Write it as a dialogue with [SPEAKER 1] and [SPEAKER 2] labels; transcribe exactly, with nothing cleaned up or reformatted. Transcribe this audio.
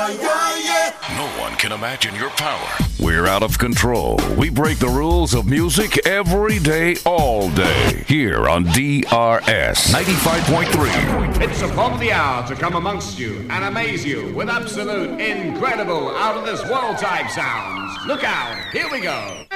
[SPEAKER 1] No one can imagine your power. We're out of control. We break the rules of music every day, all day. Here on D R S ninety-five point three.
[SPEAKER 2] It's upon the hour to come amongst you and amaze you with absolute, incredible, out-of-this-world type sounds. Look out. Here we go.